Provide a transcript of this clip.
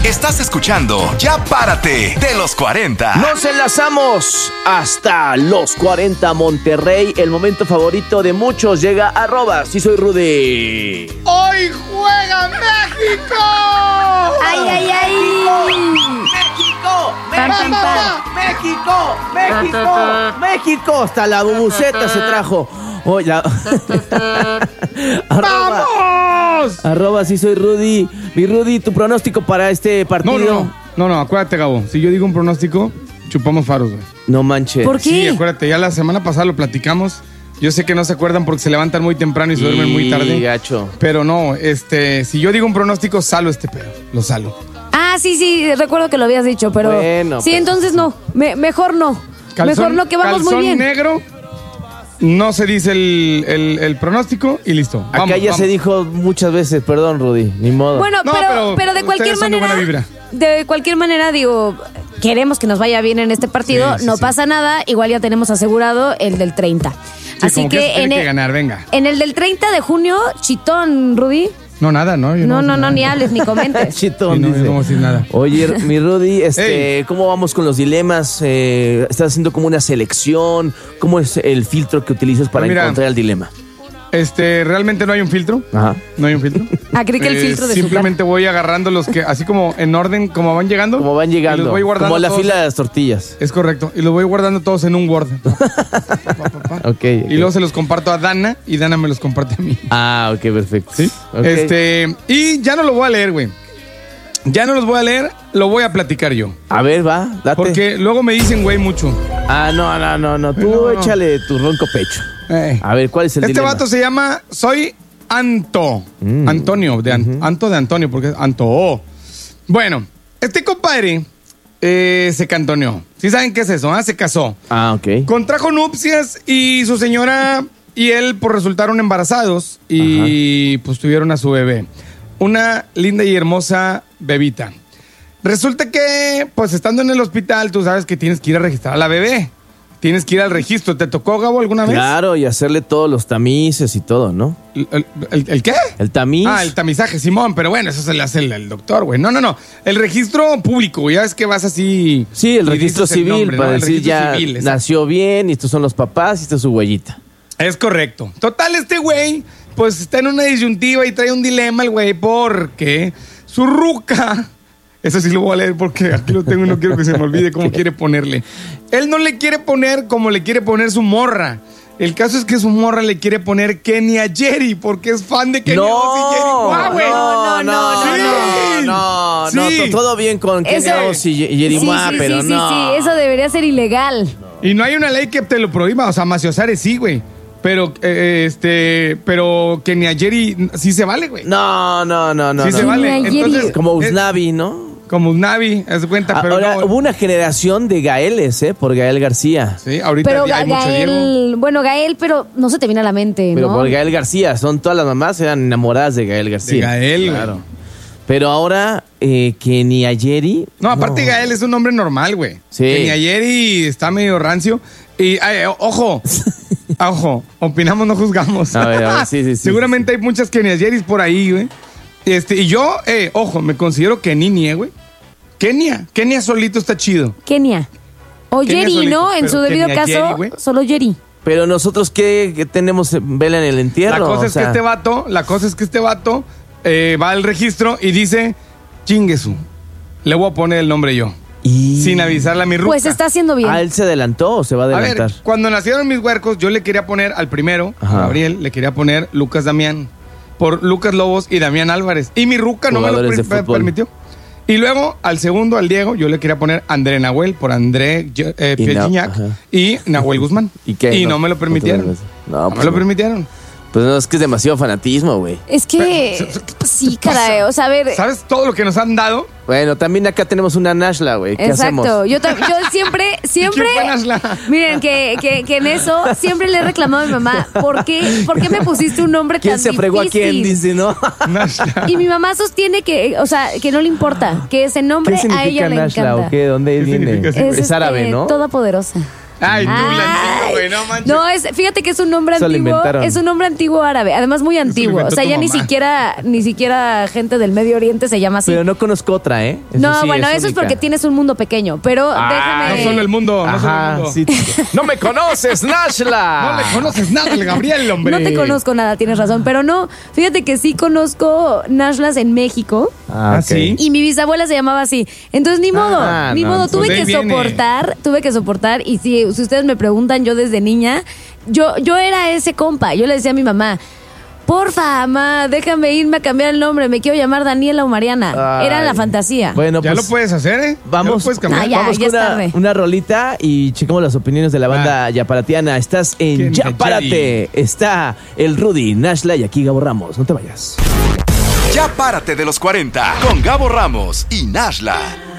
Estás escuchando Ya Párate de los 40. Nos enlazamos hasta los 40 Monterrey. El momento favorito de muchos llega @ Sí soy Rudy. ¡Hoy juega México! ¡Ay, ay, ay! ¡México! ¡México! ¡México! Hasta la bubuceta se trajo. ¡Vamos! @ Sí soy Rudy. Mi Rudy, tu pronóstico para este partido. No, acuérdate, Gabo. Si yo digo un pronóstico, chupamos faros, güey. No manches. ¿Por qué? Sí, acuérdate, ya la semana pasada lo platicamos. Yo sé que no se acuerdan porque se levantan muy temprano y se duermen muy tarde. Gacho. Pero no, si yo digo un pronóstico, salo este pedo. Lo salo. Ah, sí, recuerdo que lo habías dicho, pero... Bueno, sí, pues. Entonces no. Mejor no. Mejor no, que vamos muy bien. Calzón negro, no se dice el pronóstico y listo. Acá ya se dijo muchas veces, perdón, Rudy, ni modo. Bueno, No, pero de cualquier ustedes son de manera... buena vibra. De cualquier manera, digo, queremos que nos vaya bien en este partido. Sí, no sí. pasa nada. Igual ya tenemos asegurado el del 30. Sí, Así como que, tiene que ganar, venga. en el del 30 de junio, chitón, Rudy. No, nada, ¿no? Yo No, voy a decir ni nada. hables ni comentes. Chitón, Sí, no, dice. yo no voy a decir nada. Oye, mi Rudy, Ey. ¿cómo vamos con los dilemas? ¿Estás haciendo como una selección? ¿Cómo es el filtro que utilizas para Pues mira, encontrar el dilema? Realmente no hay un filtro. Ajá. No hay un filtro. Ah, creí que el filtro de Simplemente voy agarrando los que, así como en orden, como van llegando. Como van y llegando. los voy guardando Como la todos. fila de las tortillas. Es correcto. Y los voy guardando todos en un Word. Pa. Ok. Y luego se los comparto a Dana y Dana me los comparte a mí. Ah, ok, perfecto. ¿Sí? Ok. Y ya no lo voy a leer, güey. Ya no los voy a leer, lo voy a platicar yo. A ver, va, date. Porque luego me dicen, güey, mucho. Ah, no. Tú No. échale tu ronco pecho. A ver, ¿cuál es el Este dilema? vato se llama Soy Anto. Antonio, Anto de Antonio, porque es Anto. Bueno, este compadre se cantoneó. ¿Sí saben qué es eso? Se casó. Ah, ok. Contrajo nupcias y su señora y él pues resultaron embarazados y pues tuvieron a su bebé. Una linda y hermosa bebita. Resulta que pues estando en el hospital tú sabes que tienes que ir a registrar a la bebé. Tienes que ir al registro. ¿Te tocó, Gabo, alguna vez? Claro, y hacerle todos los tamices y todo, ¿no? ¿El qué? El tamiz. El tamizaje, Simón, pero bueno, eso se le hace el doctor, güey. No. El registro público, güey. Ya ves que vas así. Sí, el y registro dices el civil, nombre, para ¿no? El decir registro ya civil, exacto. nació bien, y estos son los papás, y esta es su huellita. Es correcto. Total, este güey, pues está en una disyuntiva y trae un dilema el güey porque su ruca, eso sí lo voy a leer porque aquí lo tengo y no quiero que se me olvide cómo quiere ponerle. Él no le quiere poner como le quiere poner su morra. El caso es que su morra le quiere poner Kenia Jerry porque es fan de Kenia Oz y Jerry. ¡Guau, güey! Sí. Todo bien con Kenia Oz y Jerry Mua, pero no. Sí, eso debería ser ilegal. Y no hay una ley que te lo prohíba, o sea, Maciosare sí, güey. Pero, pero Kenia Jerry sí se vale, güey. No. Sí se vale. Kenia Jerry. Entonces, Como Usnavi, ¿no? como Usnavi, haz de cuenta, pero Ahora, no. hubo una generación de Gaeles, por Gael García. Sí, ahorita Pero hay mucho Diego. Gael, bueno, Gael, pero no se te viene a la mente, Pero ¿no? por Gael García, todas las mamás eran enamoradas de Gael García. De Gael, claro. güey. Pero ahora, Kenia Jerry. No, aparte Gael es un hombre normal, güey. Sí. Que ni ayer y está medio rancio. Y, ojo, opinamos, no juzgamos. A ver, sí. Seguramente hay muchas Kenia Jerry's por ahí, güey. Y yo, ojo, me considero Kenini, güey. Kenia solito está chido. Kenia. O Kenia Jerry, solito, ¿no? En pero su debido Kenia Jerry, caso, güey. solo Jerry. Pero nosotros, ¿qué tenemos vela en el entierro? La cosa es O sea, que este vato va al registro y dice, chinguesu, le voy a poner el nombre yo. Sin avisarle a mi ruca. Pues está haciendo bien. ¿Él se adelantó o se va a A adelantar? ver, cuando nacieron mis huercos, yo le quería poner al primero, a Ajá. Gabriel, le quería poner Lucas Damián, por Lucas Lobos y Damián Álvarez. Y mi ruca no me lo Jugadores de fútbol. permitió. Y luego, al segundo, al Diego, yo le quería poner André Nahuel por André Pielchiñac ajá. y Nahuel Guzmán. ¿Y qué? Y no me lo permitieron. No, No me lo permitieron. Pues no, es que es demasiado fanatismo, güey. Es que... sí, caray. O sea, a ver... ¿Sabes todo lo que nos han dado? Bueno, también acá tenemos una Nashla, güey. ¿Qué hacemos? Exacto. Yo siempre... ¿Quién fue Nashla? Miren, que en eso siempre le he reclamado a mi mamá. ¿Por qué me pusiste un nombre ¿Quién tan se fregó a quién? difícil? Dice, ¿no? Nashla. Y mi mamá sostiene que, o sea, que no le importa, que ese nombre ¿Qué a ella significa le Nashla encanta. o qué? ¿Dónde ¿Qué viene? significa? Es árabe, ¿no? Todopoderosa. Ay, tú la Ay, güey, no manches. no, fíjate que es un nombre Eso lo antiguo, inventaron. es un nombre antiguo árabe, además muy antiguo, inventó o sea, tu ya mamá. ni siquiera gente del Medio Oriente se llama así. Pero no conozco otra, ¿eh? Eso No, sí bueno, eso es única. porque tienes un mundo pequeño, pero déjame... No solo el mundo, no solo el Ajá, mundo. sí. No me conoces, Nashla. No le conoces nada al Gabriel, hombre. No te conozco nada, tienes razón, pero no, fíjate que sí conozco Nashlas en México Ah, ¿Ah, ok. sí? y mi bisabuela se llamaba así. Entonces ni modo, no, tuve pues que ahí viene. tuve que soportar y si ustedes me preguntan, yo desde niña, yo era ese compa, yo le decía a mi mamá, porfa, mamá, déjame irme a cambiar el nombre, me quiero llamar Daniela o Mariana. Ay. Era la fantasía. Bueno, Ya pues lo puedes hacer, ¿eh? vamos, Ya lo puedes cambiar. Ah, ya. vamos con es tarde. una rolita y checamos las opiniones de la banda yaparatiana. Estás en ¿Quién? Ya Párate. Está el Rudy, Nashla y aquí Gabo Ramos. No te vayas. Ya párate de los 40 con Gabo Ramos y Nashla.